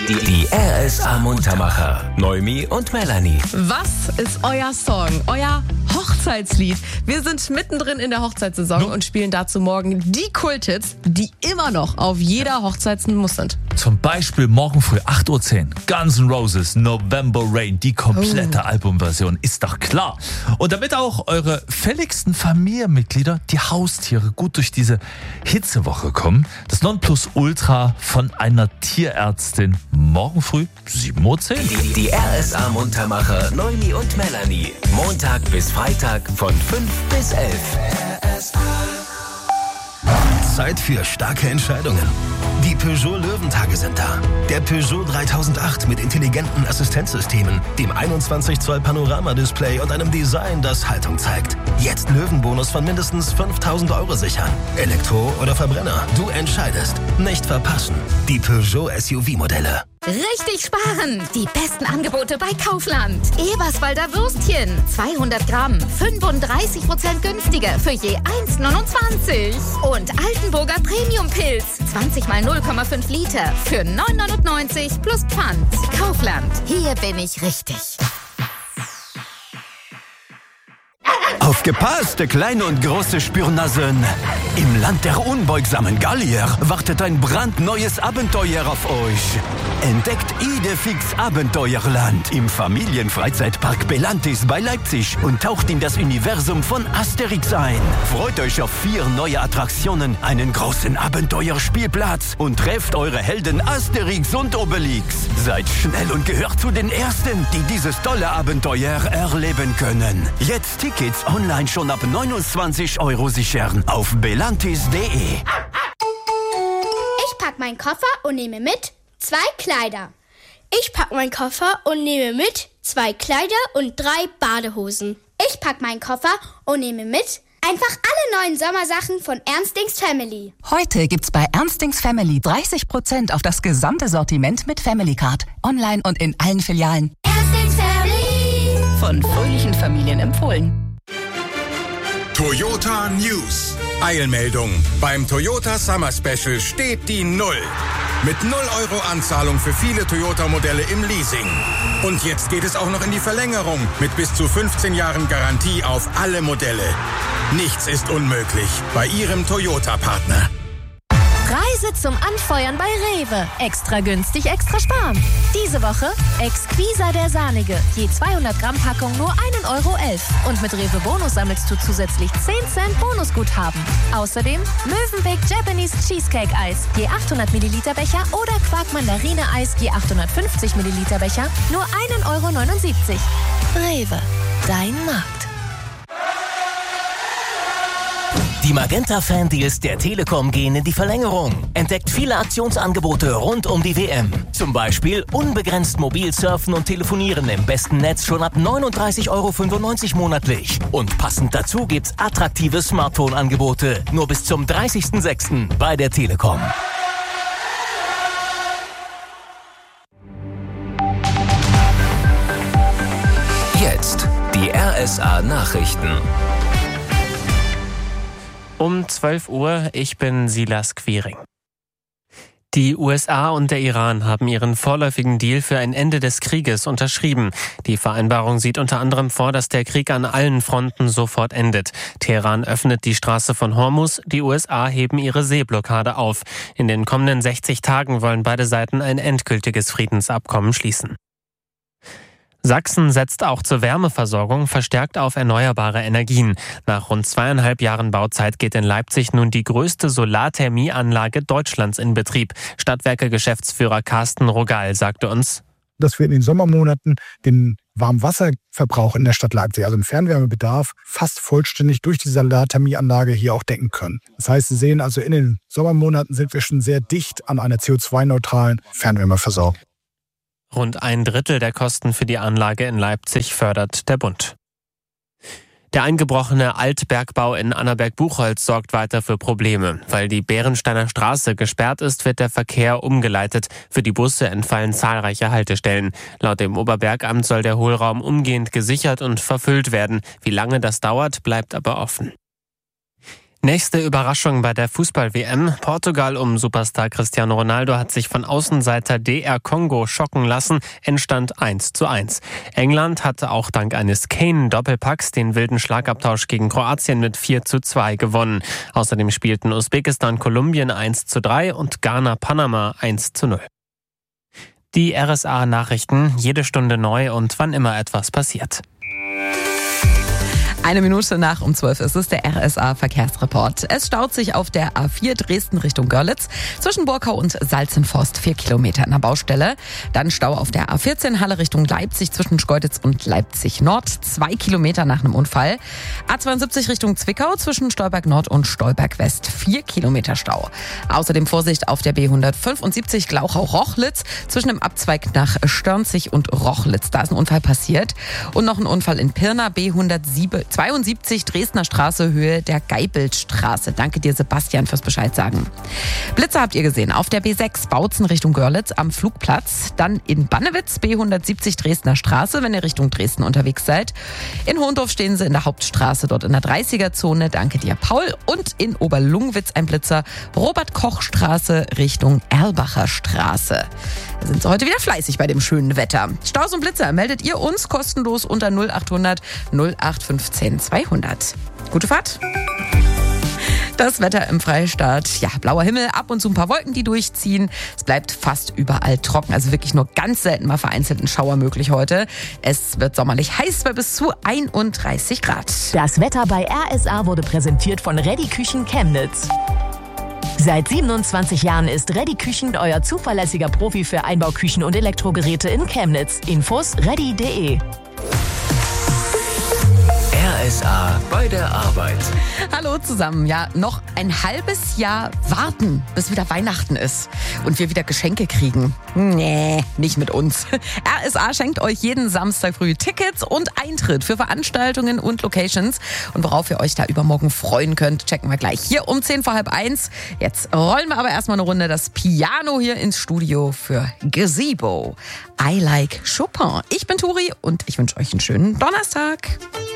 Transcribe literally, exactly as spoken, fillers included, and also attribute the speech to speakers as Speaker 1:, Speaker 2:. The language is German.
Speaker 1: Die, die R S A Muntermacher. Noemi und Melanie.
Speaker 2: Was ist euer Song? Euer Hochzeitslied? Wir sind mittendrin in der Hochzeitssaison no. und spielen dazu morgen die Kulthits, die immer noch auf jeder Hochzeit ein Muss sind.
Speaker 3: Zum Beispiel morgen früh acht Uhr zehn. Guns N' Roses, November Rain, die komplette oh. Albumversion, ist doch klar. Und damit auch eure fälligsten Familienmitglieder, die Haustiere, gut durch diese Hitzewoche kommen, das Nonplusultra von einer Tierärztin morgen früh sieben Uhr zehn.
Speaker 1: Die, die R S A Muntermacher, Noemi und Melanie. Montag bis Freitag von fünf bis elf. R S A.
Speaker 4: Zeit für starke Entscheidungen. Die Peugeot Löwentage sind da. Der Peugeot dreitausendacht mit intelligenten Assistenzsystemen, dem einundzwanzig Zoll Panoramadisplay und einem Design, das Haltung zeigt. Jetzt Löwenbonus von mindestens fünftausend Euro sichern. Elektro oder Verbrenner, du entscheidest. Nicht verpassen. Die Peugeot S U V-Modelle.
Speaker 5: Richtig sparen! Die besten Angebote bei Kaufland. Eberswalder Würstchen, zweihundert Gramm, fünfunddreißig Prozent günstiger für je eins neunundzwanzig. Und Altenburger Premium-Pilz, zwanzig mal null Komma fünf Liter für neun neunundneunzig plus Pfand. Kaufland, hier bin ich richtig.
Speaker 6: Aufgepasst, kleine und große Spürnasen! Im Land der unbeugsamen Gallier wartet ein brandneues Abenteuer auf euch. Entdeckt Idefix Abenteuerland im Familienfreizeitpark Belantis bei Leipzig und taucht in das Universum von Asterix ein. Freut euch auf vier neue Attraktionen, einen großen Abenteuerspielplatz und trefft eure Helden Asterix und Obelix. Seid schnell und gehört zu den Ersten, die dieses tolle Abenteuer erleben können. Jetzt Tickets online schon ab neunundzwanzig Euro sichern auf belantis punkt de.
Speaker 7: Ich pack meinen Koffer und nehme mit zwei Kleider. Ich pack meinen Koffer und nehme mit zwei Kleider und drei Badehosen. Ich pack meinen Koffer und nehme mit einfach alle neuen Sommersachen von Ernstings Family.
Speaker 8: Heute gibt's bei Ernstings Family dreißig Prozent auf das gesamte Sortiment mit Family Card. Online und in allen Filialen.
Speaker 7: Ernstings Family.
Speaker 8: Von fröhlichen Familien empfohlen.
Speaker 9: Toyota News. Eilmeldung. Beim Toyota Summer Special steht die Null. Mit null Euro Anzahlung für viele Toyota-Modelle im Leasing. Und jetzt geht es auch noch in die Verlängerung mit bis zu fünfzehn Jahren Garantie auf alle Modelle. Nichts ist unmöglich bei Ihrem Toyota-Partner.
Speaker 10: Reise zum Anfeuern bei Rewe. Extra günstig, extra sparen. Diese Woche Exquisa der Sahnige. Je zweihundert Gramm Packung nur ein Euro elf. Und mit Rewe Bonus sammelst du zusätzlich zehn Cent Bonusguthaben. Außerdem Mövenpick Japanese Cheesecake Eis. Je achthundert Milliliter Becher oder Quark Mandarine Eis. Je achthundertfünfzig Milliliter Becher. Nur ein Euro neunundsiebzig. Rewe. Dein Markt.
Speaker 1: Die Magenta-Fan-Deals der Telekom gehen in die Verlängerung. Entdeckt viele Aktionsangebote rund um die W M. Zum Beispiel unbegrenzt mobil surfen und telefonieren im besten Netz schon ab neununddreißig Euro fünfundneunzig monatlich. Und passend dazu gibt's attraktive Smartphone-Angebote. Nur bis zum dreißigsten sechsten bei der Telekom. Jetzt die R S A-Nachrichten.
Speaker 11: Um zwölf Uhr, ich bin Silas Quiring. Die U S A und der Iran haben ihren vorläufigen Deal für ein Ende des Krieges unterschrieben. Die Vereinbarung sieht unter anderem vor, dass der Krieg an allen Fronten sofort endet. Teheran öffnet die Straße von Hormuz, die U S A heben ihre Seeblockade auf. In den kommenden sechzig Tagen wollen beide Seiten ein endgültiges Friedensabkommen schließen. Sachsen setzt auch zur Wärmeversorgung verstärkt auf erneuerbare Energien. Nach rund zweieinhalb Jahren Bauzeit geht in Leipzig nun die größte Solarthermieanlage Deutschlands in Betrieb. Stadtwerke-Geschäftsführer Carsten Rogal sagte uns,
Speaker 12: dass wir in den Sommermonaten den Warmwasserverbrauch in der Stadt Leipzig, also den Fernwärmebedarf, fast vollständig durch die Solarthermieanlage hier auch decken können. Das heißt, Sie sehen also, in den Sommermonaten sind wir schon sehr dicht an einer C O zwei neutralen Fernwärmeversorgung.
Speaker 11: Rund ein Drittel der Kosten für die Anlage in Leipzig fördert der Bund. Der eingebrochene Altbergbau in Annaberg-Buchholz sorgt weiter für Probleme. Weil die Bärensteiner Straße gesperrt ist, wird der Verkehr umgeleitet. Für die Busse entfallen zahlreiche Haltestellen. Laut dem Oberbergamt soll der Hohlraum umgehend gesichert und verfüllt werden. Wie lange das dauert, bleibt aber offen. Nächste Überraschung bei der Fußball-W M. Portugal um Superstar Cristiano Ronaldo hat sich von Außenseiter D R Kongo schocken lassen. Endstand eins zu eins. England hatte auch dank eines Kane-Doppelpacks den wilden Schlagabtausch gegen Kroatien mit vier zu zwei gewonnen. Außerdem spielten Usbekistan Kolumbien eins zu drei und Ghana Panama eins zu null. Die R S A-Nachrichten, jede Stunde neu und wann immer etwas passiert.
Speaker 2: Eine Minute nach um zwölf ist es, der R S A-Verkehrsreport. Es staut sich auf der A vier Dresden Richtung Görlitz zwischen Burkau und Salzenforst vier Kilometer in der Baustelle. Dann Stau auf der A vierzehn Halle Richtung Leipzig zwischen Schkeuditz und Leipzig Nord, zwei Kilometer nach einem Unfall. A zweiundsiebzig Richtung Zwickau zwischen Stolberg Nord und Stolberg West, vier Kilometer Stau. Außerdem Vorsicht auf der B hundertfünfundsiebzig Glauchau-Rochlitz zwischen dem Abzweig nach Störnzig und Rochlitz. Da ist ein Unfall passiert. Und noch ein Unfall in Pirna, B hundertzweiundsiebzig Dresdner Straße, Höhe der Geibelstraße. Danke dir, Sebastian, fürs Bescheid sagen. Blitze habt ihr gesehen auf der B sechs Bautzen Richtung Görlitz am Flugplatz. Dann in Bannewitz, B hundertsiebzig Dresdner Straße, wenn ihr Richtung Dresden unterwegs seid. In Hohendorf stehen sie in der Hauptstraße, dort in der dreißiger-Zone. Danke dir, Paul. Und in Oberlungwitz ein Blitzer, Robert-Koch-Straße Richtung Erlbacher Straße. Da sind sie heute wieder fleißig bei dem schönen Wetter. Staus und Blitzer meldet ihr uns kostenlos unter null achthundert null acht fünfzehn zweihundert. Gute Fahrt! Das Wetter im Freistaat, ja, blauer Himmel, ab und zu ein paar Wolken, die durchziehen. Es bleibt fast überall trocken, also wirklich nur ganz selten mal vereinzelt ein Schauer möglich heute. Es wird sommerlich heiß bei bis zu einunddreißig Grad.
Speaker 13: Das Wetter bei R S A wurde präsentiert von Ready Küchen Chemnitz. Seit siebenundzwanzig Jahren ist Ready Küchen euer zuverlässiger Profi für Einbauküchen und Elektrogeräte in Chemnitz. Infos ready punkt de.
Speaker 1: R S A bei der Arbeit.
Speaker 2: Hallo zusammen. Ja, noch ein halbes Jahr warten, bis wieder Weihnachten ist und wir wieder Geschenke kriegen. Nee, nicht mit uns. R S A schenkt euch jeden Samstag früh Tickets und Eintritt für Veranstaltungen und Locations. Und worauf ihr euch da übermorgen freuen könnt, checken wir gleich hier um zehn vor halb eins. Jetzt rollen wir aber erstmal eine Runde das Piano hier ins Studio für Gazebo. I like Chopin. Ich bin Turi und ich wünsche euch einen schönen Donnerstag.